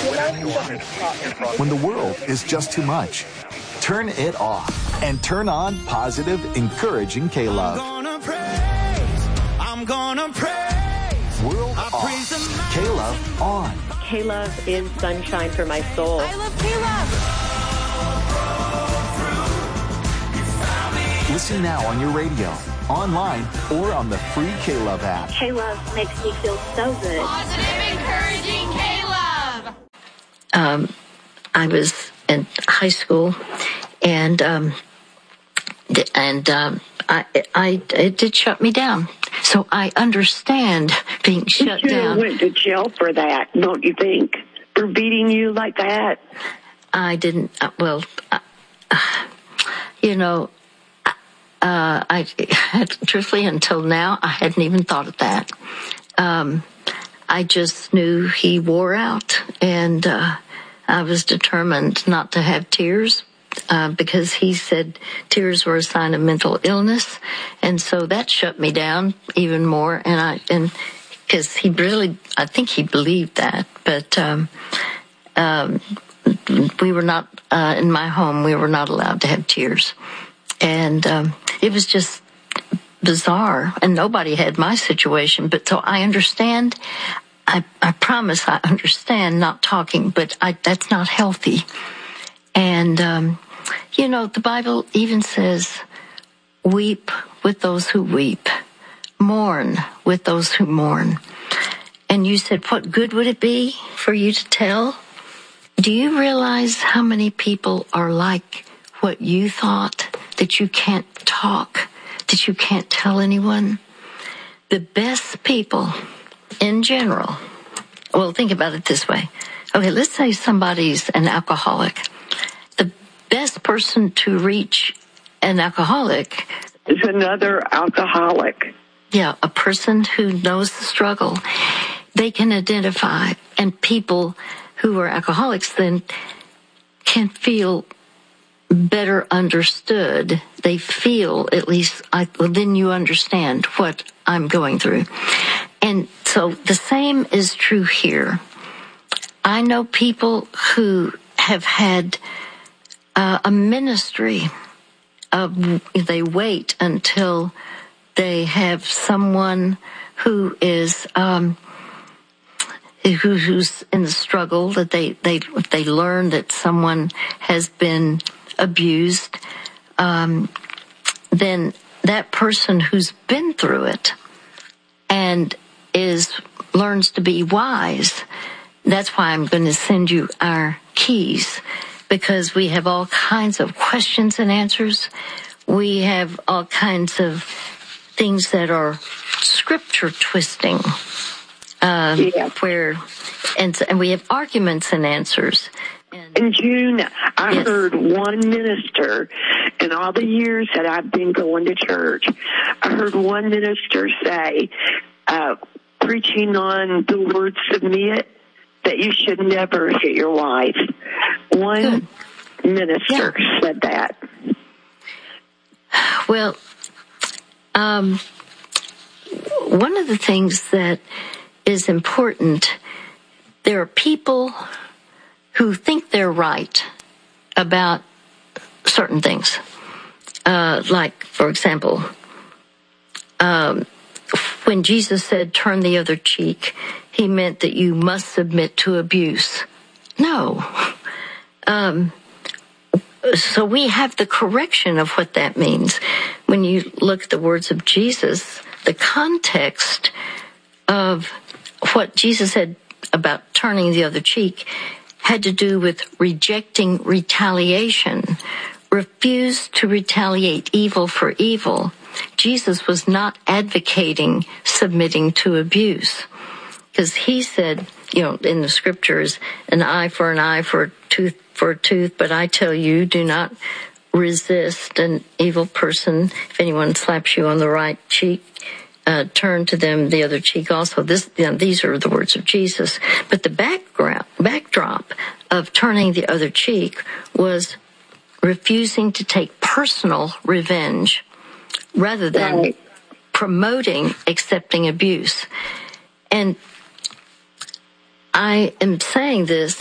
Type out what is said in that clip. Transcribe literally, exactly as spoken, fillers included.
When the world is just too much, turn it off and turn on positive, encouraging K-Love. I'm gonna praise, I'm gonna praise. World off, K-Love on. K-Love is sunshine for my soul. I love K-Love. Listen now on your radio, online, or on the free K-Love app. K-Love makes me feel so good. Positive, encouraging K-Love. Um, I was in high school, and um, and um, I, I it did shut me down. So I understand being shut you down. You went to jail for that, don't you think? For beating you like that? I didn't. Uh, well, uh, you know, uh, I had, truthfully until now I hadn't even thought of that. Um, I just knew he wore out, and uh, I was determined not to have tears. Uh, because he said tears were a sign of mental illness, and so that shut me down even more. And I, and because he really, I think he believed that, but um, um, we were not uh, in my home. We were not allowed to have tears, and um, it was just bizarre. And nobody had my situation, but so I understand. I, I promise I understand not talking, but I, that's not healthy. And, um, you know, the Bible even says, weep with those who weep, mourn with those who mourn. And you said, what good would it be for you to tell? Do you realize how many people are like what you thought, that you can't talk, that you can't tell anyone? The best people in general, well, think about it this way. Okay, let's say somebody's an alcoholic. Best person to reach an alcoholic is another alcoholic. Yeah, a person who knows the struggle. They can identify, and people who are alcoholics then can feel better understood. They feel, at least, I, well, then you understand what I'm going through. And so the same is true here. I know people who have had Uh, a ministry of, they wait until they have someone who is, um, who, who's in the struggle, that they, they, if they learn that someone has been abused, um, then that person who's been through it and is, learns to be wise. That's why I'm going to send you our keys. Because we have all kinds of questions and answers. We have all kinds of things that are scripture twisting. Uh, yeah. Where, and, and we have arguments and answers. And, in June, I yes. heard one minister, in all the years that I've been going to church, I heard one minister say, uh, preaching on the word submit, that you should never hit your wife. One Good. minister yeah. said that. Well, um, one of the things that is important, there are people who think they're right about certain things. Uh, like, for example, um, when Jesus said, turn the other cheek, he meant that you must submit to abuse. No. Um, so we have the correction of what that means. When you look at the words of Jesus, the context of what Jesus said about turning the other cheek had to do with rejecting retaliation. Refuse to retaliate evil for evil. Jesus was not advocating submitting to abuse. Because he said, you know, in the scriptures, an eye for an eye, for a tooth for a tooth, but I tell you, do not resist an evil person. If anyone slaps you on the right cheek, uh, turn to them the other cheek also. This, you know, these are the words of Jesus. But the background, backdrop of turning the other cheek was refusing to take personal revenge rather than right. promoting accepting abuse. And I am saying this